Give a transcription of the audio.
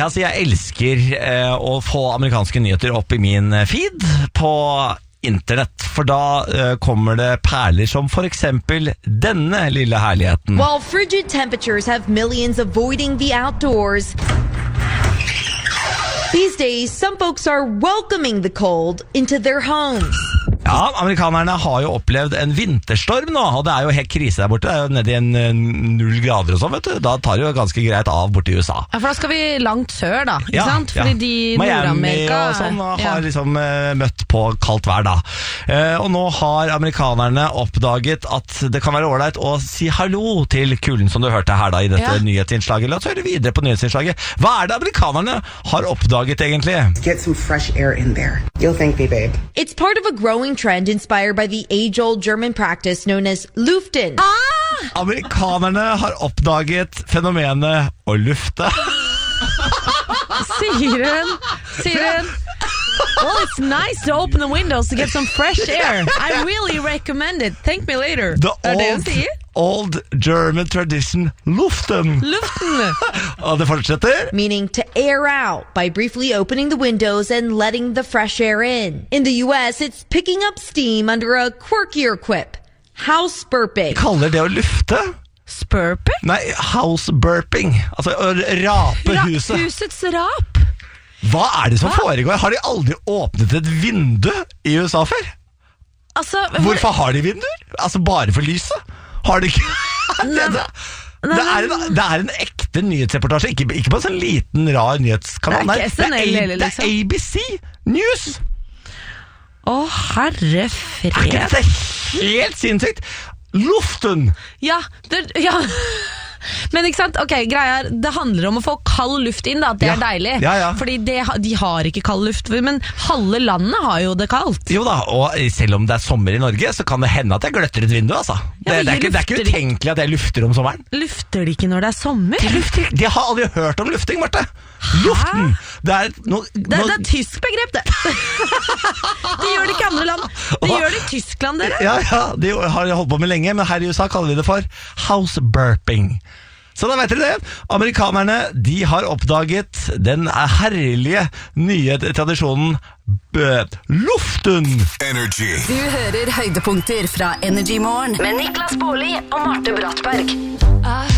Altså, jeg elsker å få amerikanske nyheter opp i min feed på internett, for da kommer det perler som for eksempel denne lille herligheten. While frigid temperatures have millions avoiding the outdoors, these days some folks are welcoming the cold into their homes. Ja, amerikanerne har jo opplevd en vinterstorm nå, og det jo helt krise der borte. Det jo nede i 0 grader og sånn, vet du. Da tar det jo ganske greit av borte i USA. Ja, for da skal vi langt sør da, ikke sant? Fordi de Miami og sånn har liksom møtt på kaldt vær da. Og nå har amerikanerne oppdaget at det kan være ordentlig å si hallo til kulen som du hørte her da i dette nyhetsinnslaget. La oss høre videre på nyhetsinnslaget. Hva det amerikanerne har oppdaget egentlig? Get some fresh air in there. You'll thank me, babe. It's part of a growing trend inspired by the age-old German practice known as luften. Amerikanerne har oppdaget fenomenet å lufte. Sier hun? Well, it's nice to open the windows to get some fresh air. I really recommend it. Thank me later. The old German tradition, luften. Og det fortsetter. Meaning to air out by briefly opening the windows and letting the fresh air in. In the US, it's picking up steam under a quirkier quip. House burping. Kaller det å lufte? Spurping? Nei, house burping. Altså å rape huset. Husets rap. Hva det som foregår? Har de aldri åpnet et vindu i USA før? Altså, hvorfor har de vinduer? Altså bare for lyset? Har de ikke? Det en ekte nyhetsreportasje, ikke på en sånn liten, rar nyhetskanal. Det ABC News. Å, herre fred. Ikke dette helt sinnssykt? Luften. Ja. Men ikke sant, ok, greia det handler om å få kald luft inn da, at det deilig. Fordi de har ikke kald luft, men halve landet har jo det kaldt. Jo da, og selv om det sommer i Norge, så kan det hende at jeg gløtter et vindu, altså. Det ikke utenkelig at jeg lufter om sommeren. Lufter de ikke når det sommer? De har aldri hørt om lufting, Marte. Luften. Det er tysk begrep, det. De gjør det ikke i andre land. De gjør det i Tyskland, dere. Ja, de har holdt på med lenge, men her i USA kaller vi det for house burping. Så da vet dere det. Amerikanerne, de har oppdaget den herlige nye tradisjonen luften. Energy. Du hører høydepunkter fra Energy Morgen med Niklas Baarli og Marte Brattberg.